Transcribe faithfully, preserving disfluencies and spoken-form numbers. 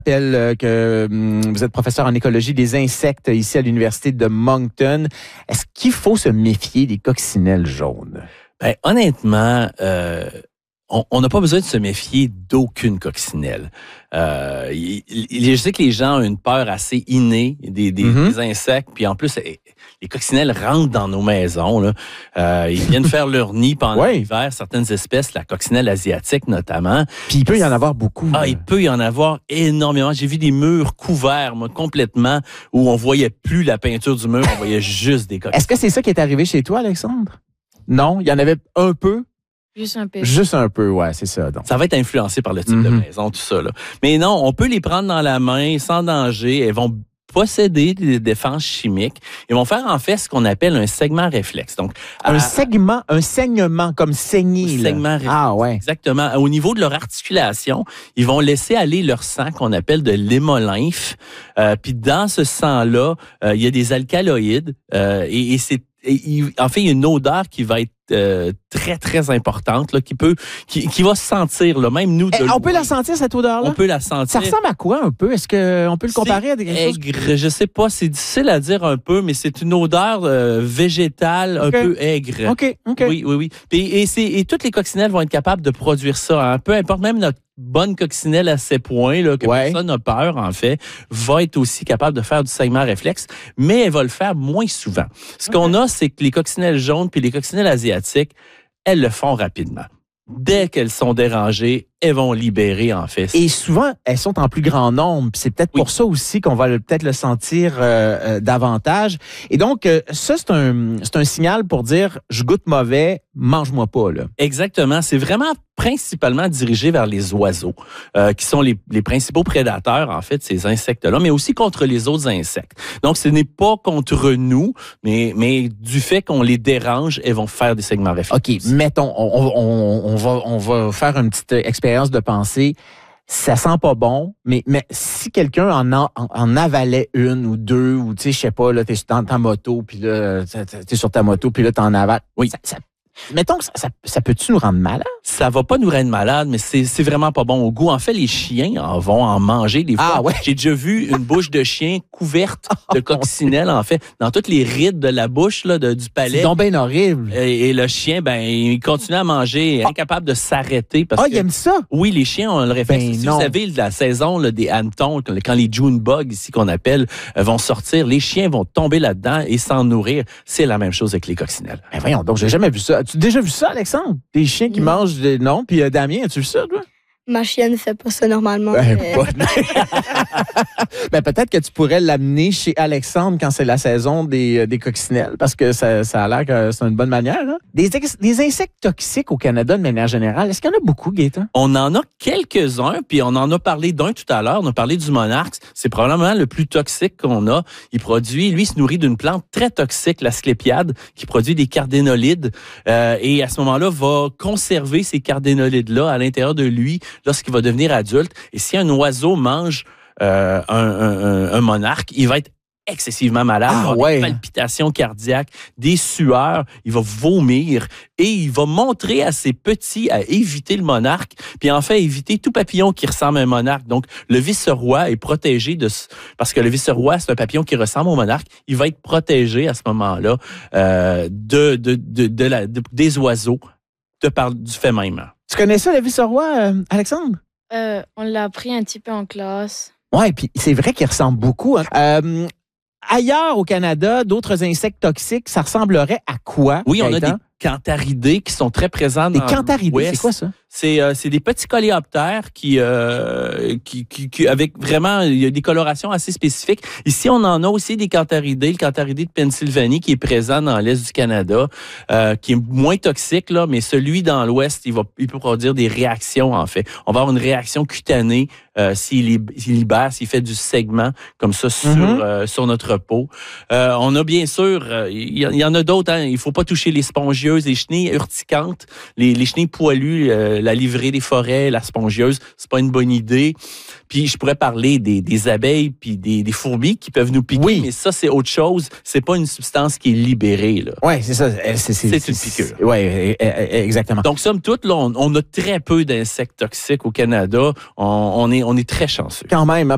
Tel que hum, vous êtes professeur en écologie des insectes ici à l'Université de Moncton. Est-ce qu'il faut se méfier des coccinelles jaunes? Ben, honnêtement, euh, on n'a pas besoin de se méfier d'aucune coccinelle. Euh, il, il, je sais que les gens ont une peur assez innée des, des, mm-hmm. des insectes, puis en plus, les coccinelles rentrent dans nos maisons. Là. Euh, ils viennent faire leur nid pendant ouais. l'hiver, certaines espèces, la coccinelle asiatique notamment. Puis il peut y en avoir beaucoup. Ah, il peut y en avoir énormément. J'ai vu des murs couverts, moi, complètement, où on voyait plus la peinture du mur, on voyait juste des coccinelles. Est-ce que c'est ça qui est arrivé chez toi, Alexandre? Non? Il y en avait un peu? Juste un peu. Juste un peu, ouais, c'est ça. Donc. Ça va être influencé par le type mm-hmm. de maison, tout ça. Là. Mais non, on peut les prendre dans la main sans danger. Elles vont posséder des défenses chimiques. Ils vont faire en fait ce qu'on appelle un segment réflexe. Donc, un à, segment, un saignement comme saigner. Un segment réflexe. Ah ouais. Exactement. Au niveau de leur articulation, ils vont laisser aller leur sang qu'on appelle de l'hémolymphe. Euh, puis dans ce sang-là, euh, il y a des alcaloïdes euh, et, et c'est et il, en fait, il y a une odeur qui va être euh, très, très importante, là, qui peut, qui, qui va se sentir, là, même nous. De on peut la sentir, cette odeur-là? On peut la sentir. Ça ressemble à quoi, un peu? Est-ce qu'on peut le comparer c'est à des quelque aigre, chose? Je sais pas, c'est difficile à dire un peu, mais c'est une odeur euh, végétale okay. un peu aigre. OK, OK. Oui, oui, oui. Et, et, c'est, et toutes les coccinelles vont être capables de produire ça, hein, peu importe, même notre bonne coccinelle à ces points, là, que ouais. personne n'a peur, en fait, va être aussi capable de faire du segment réflexe, mais elle va le faire moins souvent. Ce okay. qu'on a, c'est que les coccinelles jaunes puis les coccinelles asiatiques, elles le font rapidement. Dès qu'elles sont dérangées, elles vont libérer, en fait. Et souvent, elles sont en plus grand nombre. C'est peut-être oui. pour ça aussi qu'on va le, peut-être le sentir euh, euh, davantage. Et donc, euh, ça, c'est un, c'est un signal pour dire, je goûte mauvais, mange-moi pas. Là. Exactement. C'est vraiment principalement dirigé vers les oiseaux, euh, qui sont les, les principaux prédateurs, en fait, de ces insectes-là, mais aussi contre les autres insectes. Donc, ce n'est pas contre nous, mais, mais du fait qu'on les dérange, elles vont faire des segments réflexes. OK, mettons, on, on, on, va, on va faire une petite expérience de pensée. Ça sent pas bon, mais, mais si quelqu'un en, en, en avalait une ou deux, ou tu sais, je sais pas, là, t'es dans ta moto, puis là, t'es sur ta moto, puis là, t'en avales. Oui. Ça, ça, mettons que ça, ça, ça peut-tu nous rendre malade? Ça va pas nous rendre malade, mais c'est, c'est vraiment pas bon au goût. En fait, les chiens en vont en manger des fois. Ah, ouais. J'ai déjà vu une bouche de chien couverte de coccinelle, en fait, dans toutes les rides de la bouche là, de, du palais. C'est donc bien horrible. Et, et le chien, ben, il continue à manger, incapable de s'arrêter. Parce ah, que, il aime ça? Oui, les chiens ont le réflexe. Ben si non. Vous savez, la saison là, des hannetons, quand les June bugs, ici qu'on appelle, vont sortir, les chiens vont tomber là-dedans et s'en nourrir. C'est la même chose avec les coccinelles. Ben voyons, donc j'ai jamais vu ça. As-tu déjà vu ça, Alexandre? Des chiens qui mmh. mangent des... Non, puis euh, Damien, as-tu vu ça, toi? Ma chienne ne fait pas ça normalement. Ben, mais... pas... ben, peut-être que tu pourrais l'amener chez Alexandre quand c'est la saison des, des coccinelles, parce que ça, ça a l'air que c'est une bonne manière. Hein? Des, ex... des insectes toxiques au Canada, de manière générale, est-ce qu'il y en a beaucoup, Gaëtan? On en a quelques-uns, puis on en a parlé d'un tout à l'heure. On a parlé du monarque. C'est probablement le plus toxique qu'on a. Il produit, lui, il se nourrit d'une plante très toxique, la sclépiade, qui produit des cardénolides. Euh, et à ce moment-là, va conserver ces cardénolides-là à l'intérieur de lui lorsqu'il va devenir adulte. Et si un oiseau mange euh, un, un, un monarque, il va être excessivement malade, ah, il va avoir ouais. des palpitations cardiaques, des sueurs, il va vomir et il va montrer à ses petits à éviter le monarque, puis en fait éviter tout papillon qui ressemble à un monarque. Donc le vice-roi est protégé de parce que le vice-roi c'est un papillon qui ressemble au monarque, il va être protégé à ce moment-là euh, de, de, de, de la, de, des oiseaux de par du fait même. Tu connais ça, le vice-roi, euh, Alexandre? Euh, on l'a appris un petit peu en classe. Oui, puis c'est vrai qu'il ressemble beaucoup. Hein. Euh, ailleurs au Canada, d'autres insectes toxiques, ça ressemblerait à quoi? Oui, on a des cantharidés qui sont très présents dans Des cantharidés, c'est quoi ça? C'est, euh, c'est des petits coléoptères qui, euh, qui, qui, qui, avec vraiment, il y a des colorations assez spécifiques. Ici, on en a aussi des cantharidés, le cantharidé de Pennsylvanie qui est présent dans l'est du Canada, euh, qui est moins toxique, là, mais celui dans l'ouest, il va, il peut produire des réactions, en fait. On va avoir une réaction cutanée, euh, s'il, s'il libère, s'il fait du segment, comme ça, sur, mm-hmm. euh, sur notre peau. Euh, on a bien sûr, il euh, y, y en a d'autres, hein, il faut pas toucher les spongieuses, les chenilles urticantes, les, les chenilles poilues, euh, la livrée des forêts, la spongieuse, c'est pas une bonne idée. Puis je pourrais parler des, des abeilles puis des, des fourmis qui peuvent nous piquer, oui. mais ça, c'est autre chose. C'est pas une substance qui est libérée. Oui, c'est ça. C'est, c'est, c'est une piqûre. Oui, exactement. Donc, somme toute, là, on, on a très peu d'insectes toxiques au Canada. On, on, est, on est très chanceux. Quand même.